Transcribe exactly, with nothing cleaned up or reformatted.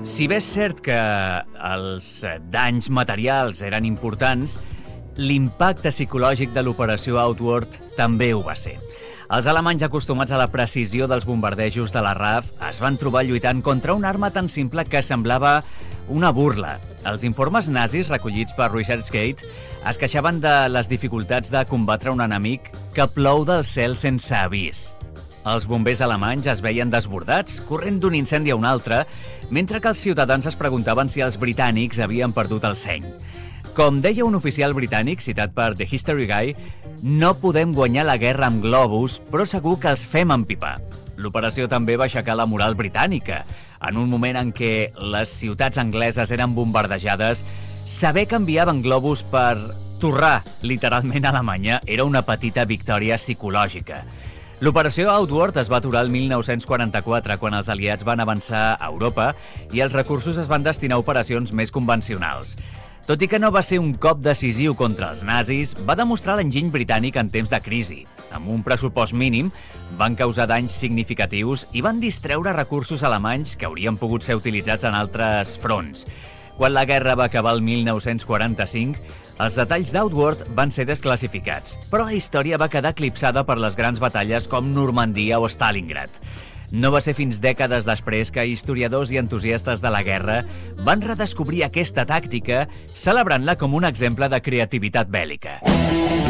Si bé és cert que els danys materials eren importants, l'impacte psicològic de l'operació Outward també ho va ser. Els alemanys, acostumats a la precisió dels bombardejos de la R A F, es van trobar lluitant contra una arma tan simple que semblava una burla. Els informes nazis recollits per ResearchGate es queixaven de les dificultats de combatre un enemic que plou del cel sense avís. Els bombers alemanys es veien desbordats, corrent d'un incendi a un altre, mentre que els ciutadans es preguntaven si els britànics havien perdut el seny. Com deia un oficial britànic citat per The History Guy, no podem guanyar la guerra amb globus, però segur que els fem empipar. L'operació també va aixecar la moral britànica. En un moment en què les ciutats angleses eren bombardejades, saber que enviaven globus per torrar literalment a Alemanya era una petita victòria psicològica. L'operació Outward es va aturar el mil nou-cents quaranta-quatre, quan els aliats van avançar a Europa i els recursos es van destinar a operacions més convencionals. Tot i que no va ser un cop decisiu contra els nazis, va demostrar l'enginy britànic en temps de crisi. Amb un pressupost mínim, van causar danys significatius i van distreure recursos alemanys que haurien pogut ser utilitzats en altres fronts. Quan la guerra va acabar el mil nou-cents quaranta-cinc, els detalls d'Outward van ser desclassificats, però la història va quedar eclipsada per les grans batalles com Normandia o Stalingrad. No va ser fins dècades després que historiadors i entusiastes de la guerra van redescobrir aquesta tàctica, celebrant-la com un exemple de creativitat bèl·lica.